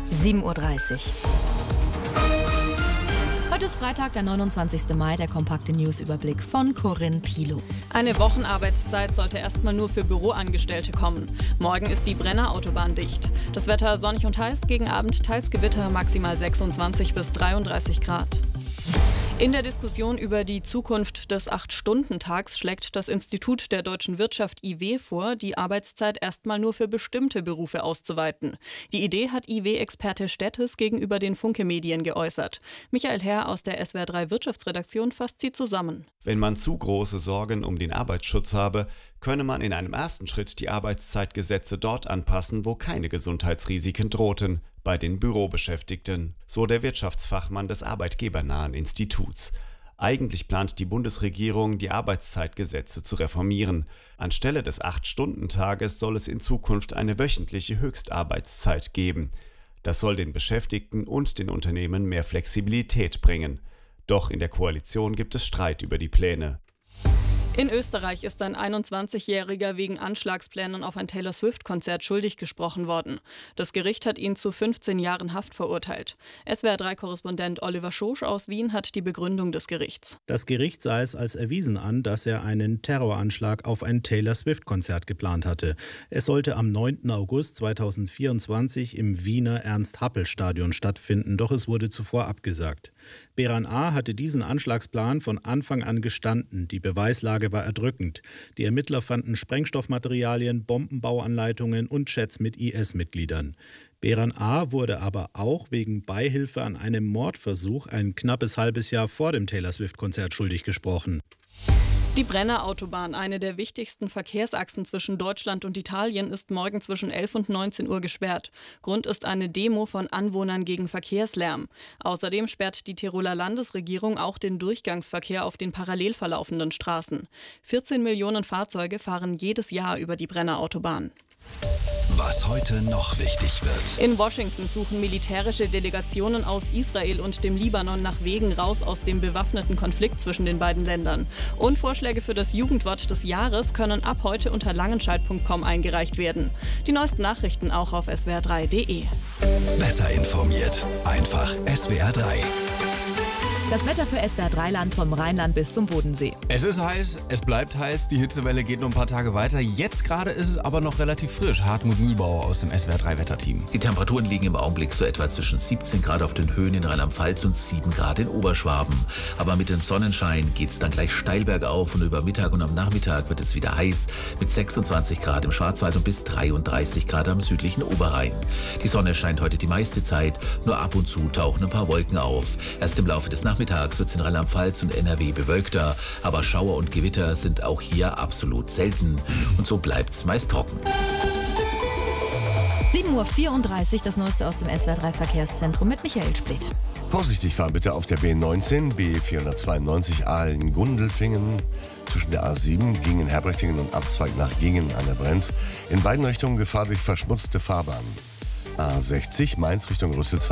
7:30 Uhr. Heute ist Freitag, der 29. Mai, der kompakte Newsüberblick von Corinne Pilow. Eine Wochenarbeitszeit sollte erstmal nur für Büroangestellte kommen. Morgen ist die Brenner Autobahn dicht. Das Wetter sonnig und heiß, gegen Abend teils Gewitter, maximal 26 bis 33 Grad. In der Diskussion über die Zukunft des 8-Stunden-Tags schlägt das Institut der deutschen Wirtschaft IW vor, die Arbeitszeit erstmal nur für bestimmte Berufe auszuweiten. Die Idee hat IW-Experte Stettes gegenüber den Funke-Medien geäußert. Michael Herr aus der SWR3 Wirtschaftsredaktion fasst sie zusammen. Wenn man zu große Sorgen um den Arbeitsschutz habe, könne man in einem ersten Schritt die Arbeitszeitgesetze dort anpassen, wo keine Gesundheitsrisiken drohten, bei den Bürobeschäftigten, so der Wirtschaftsfachmann des arbeitgebernahen Instituts. Eigentlich plant die Bundesregierung, die Arbeitszeitgesetze zu reformieren. Anstelle des 8-Stunden-Tages soll es in Zukunft eine wöchentliche Höchstarbeitszeit geben. Das soll den Beschäftigten und den Unternehmen mehr Flexibilität bringen. Doch in der Koalition gibt es Streit über die Pläne. In Österreich ist ein 21-Jähriger wegen Anschlagsplänen auf ein Taylor Swift-Konzert schuldig gesprochen worden. Das Gericht hat ihn zu 15 Jahren Haft verurteilt. SWR3-Korrespondent Oliver Schosch aus Wien hat die Begründung des Gerichts. Das Gericht sah es als erwiesen an, dass er einen Terroranschlag auf ein Taylor Swift-Konzert geplant hatte. Es sollte am 9. August 2024 im Wiener Ernst-Happel-Stadion stattfinden, doch es wurde zuvor abgesagt. Beran A. hatte diesen Anschlagsplan von Anfang an gestanden. Die Beweislage war erdrückend. Die Ermittler fanden Sprengstoffmaterialien, Bombenbauanleitungen und Chats mit IS-Mitgliedern. Beran A. wurde aber auch wegen Beihilfe an einem Mordversuch ein knappes halbes Jahr vor dem Taylor Swift-Konzert schuldig gesprochen. Die Brenner Autobahn, eine der wichtigsten Verkehrsachsen zwischen Deutschland und Italien, ist morgen zwischen 11 und 19 Uhr gesperrt. Grund ist eine Demo von Anwohnern gegen Verkehrslärm. Außerdem sperrt die Tiroler Landesregierung auch den Durchgangsverkehr auf den parallel verlaufenden Straßen. 14 Millionen Fahrzeuge fahren jedes Jahr über die Brenner Autobahn. Was heute noch wichtig wird. In Washington suchen militärische Delegationen aus Israel und dem Libanon nach Wegen raus aus dem bewaffneten Konflikt zwischen den beiden Ländern. Und Vorschläge für das Jugendwort des Jahres können ab heute unter langenscheidt.com eingereicht werden. Die neuesten Nachrichten auch auf swr3.de. Besser informiert. Einfach SWR3. Das Wetter für SWR3-Land vom Rheinland bis zum Bodensee. Es ist heiß, es bleibt heiß, die Hitzewelle geht noch ein paar Tage weiter. Jetzt gerade ist es aber noch relativ frisch. Hartmut Mühlbauer aus dem SWR3-Wetterteam. Die Temperaturen liegen im Augenblick so etwa zwischen 17 Grad auf den Höhen in Rheinland-Pfalz und 7 Grad in Oberschwaben. Aber mit dem Sonnenschein geht es dann gleich steil bergauf und über Mittag und am Nachmittag wird es wieder heiß mit 26 Grad im Schwarzwald und bis 33 Grad am südlichen Oberrhein. Die Sonne scheint heute die meiste Zeit, nur ab und zu tauchen ein paar Wolken auf. Erst im Laufe des Nachmittags wird es in Rheinland-Pfalz und NRW bewölkter, aber Schauer und Gewitter sind auch hier absolut selten. Und so bleibt es meist trocken. 7:34 Uhr, das Neueste aus dem SWR3-Verkehrszentrum mit Michael Splitt. Vorsichtig fahren bitte auf der B19, B492 Aalen-Gundelfingen. Zwischen der A7 Gingen-Herbrechtingen und Abzweig nach Gingen an der Brenz. In beiden Richtungen Gefahr durch verschmutzte Fahrbahnen. A60 Mainz Richtung Rüsselsheim.